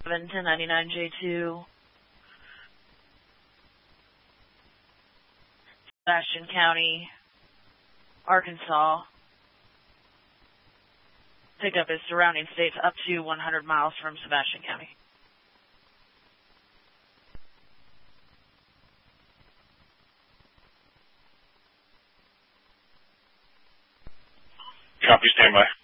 1099J2, Sebastian County, Arkansas. Pickup is surrounding states up to 100 miles from Sebastian County. Copy, standby.